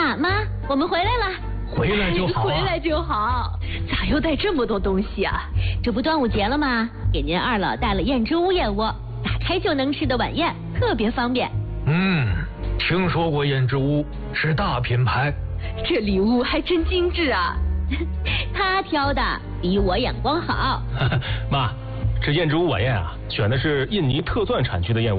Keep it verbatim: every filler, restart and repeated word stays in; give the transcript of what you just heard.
妈妈，我们回来了。 回来就好、啊、 回来就好。咋又带这么多东西啊？ 这不端午节了吗？给您二老带了燕之屋燕窝，打开就能吃的晚宴，特别方便。 嗯，听说过燕之屋，是大品牌。 这礼物还真精致啊。 他挑的比我眼光好。 妈，这燕之屋晚宴啊，选的是印尼特钻产区的燕窝。